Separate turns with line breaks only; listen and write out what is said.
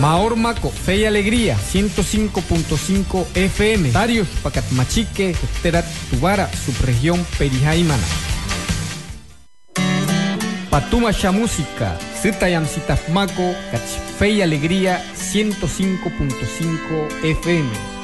Maormaco, Fe y Alegría, 105.5 FM. Tarios, Pacatmachique, Terat, Tubara, subregión Perijaimana. Patumasha Música, Zitayam Sitafmaco, Fe y Alegría, 105.5 FM.